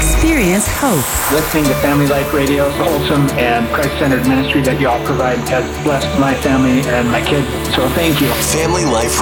experience hope. Listening to Family Life Radio, the wholesome and Christ-centered ministry that y'all provide has blessed my family and my kids. So thank you. Family Life